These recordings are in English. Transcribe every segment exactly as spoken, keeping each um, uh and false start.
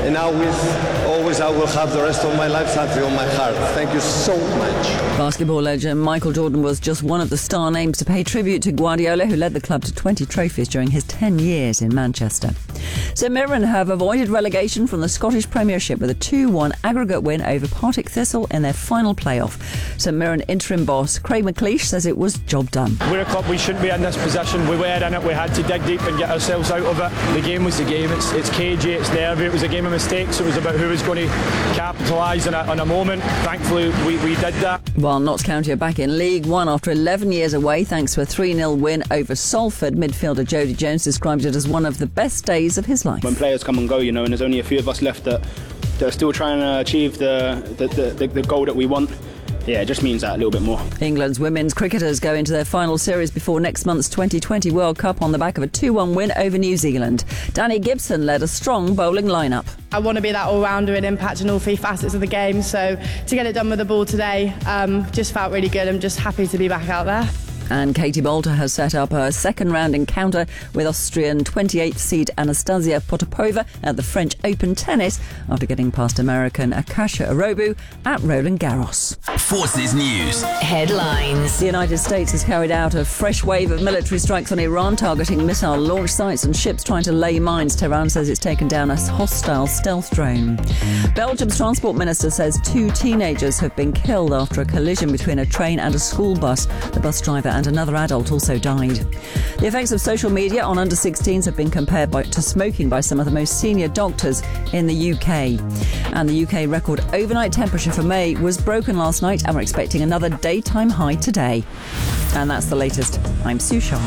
and always, always I will have the rest of my life something on my heart. Thank you so much. Basketball legend Michael Jordan was just one of the star names to pay tribute to Guardiola, who led the club to twenty trophies during his ten years in Manchester. St Mirren have avoided relegation from the Scottish Premiership with a two one aggregate win over Partick Thistle in their final playoff. St Mirren interim boss Craig McLeish says it was job done. We're a club, we shouldn't be in this position. We were in it, we had to dig deep and get ourselves out of it. The game was the game, it's, it's cagey, it's nervy, it was a game of mistakes. It was about who was going to capitalise on a, on a moment. Thankfully we, we did that. While Notts County are back in League One after eleven years away thanks to a three nil win over Salford, midfielder Jody Jones described it as one of the best days of his life. When players come and go, you know, and there's only a few of us left that, that are still trying to achieve the, the, the, the goal that we want. Yeah, it just means that a little bit more. England's women's cricketers go into their final series before next month's twenty twenty World Cup on the back of a two one win over New Zealand. Danny Gibson led a strong bowling lineup. I want to be that all-rounder and impact in all three facets of the game, so to get it done with the ball today um, just felt really good. I'm just happy to be back out there. And Katie Bolter has set up her second round encounter with Austrian twenty-eighth seed Anastasia Potapova at the French Open Tennis after getting past American Akasha Arobu at Roland Garros. Forces News headlines. The United States has carried out a fresh wave of military strikes on Iran, targeting missile launch sites and ships trying to lay mines. Tehran says it's taken down a hostile stealth drone. Belgium's transport minister says two teenagers have been killed after a collision between a train and a school bus. The bus driver and another adult also died. The effects of social media on under sixteens have been compared by, to smoking by some of the most senior doctors in the U K. And the U K record overnight temperature for May was broken last night, and we're expecting another daytime high today. And that's the latest. I'm Sue Sharp.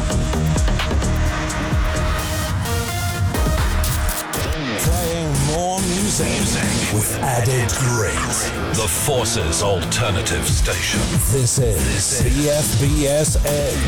More music, music with added grit. The Forces Alternative Station. This is C F B S N